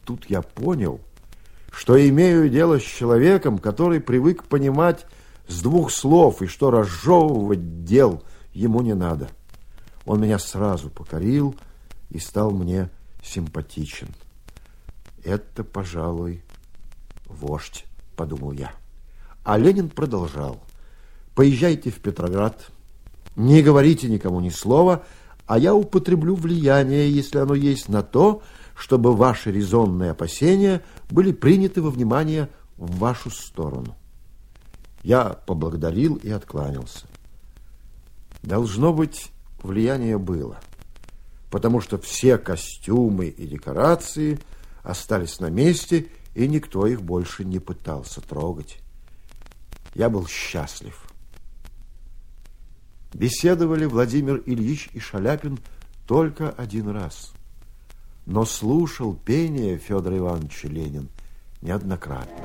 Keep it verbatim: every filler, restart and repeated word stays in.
тут я понял, что имею дело с человеком, который привык понимать с двух слов, и что разжевывать дел ему не надо. Он меня сразу покорил и стал мне симпатичен. Это, пожалуй, вождь, подумал я. А Ленин продолжал. Поезжайте в Петроград, не говорите никому ни слова, а я употреблю влияние, если оно есть, на то, чтобы ваши резонные опасения были приняты во внимание в вашу сторону. Я поблагодарил и откланялся. Должно быть, влияние было, потому что все костюмы и декорации остались на месте, и никто их больше не пытался трогать. Я был счастлив. Беседовали Владимир Ильич и Шаляпин только один раз, но слушал пение Федора Ивановича Ленин неоднократно.